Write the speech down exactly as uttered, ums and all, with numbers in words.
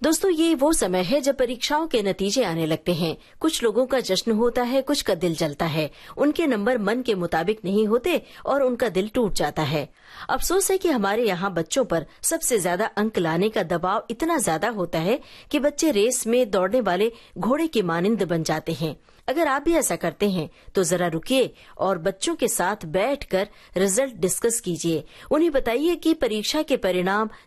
दोस्तों, ये वो समय है जब परीक्षाओं के नतीजे आने लगते हैं। कुछ लोगों का जश्न होता है, कुछ का दिल जलता है। उनके नंबर मन के मुताबिक नहीं होते और उनका दिल टूट जाता है। अफसोस है कि हमारे यहाँ बच्चों पर सबसे ज्यादा अंक लाने का दबाव इतना ज्यादा होता है कि बच्चे रेस में दौड़ने वाले घोड़े की मानिंद बन जाते हैं। अगर आप भी ऐसा करते हैं तो जरा रुकिए और बच्चों के साथ बैठकर रिजल्ट डिस्कस कीजिए। उन्हें बताइए कि परीक्षा के परिणाम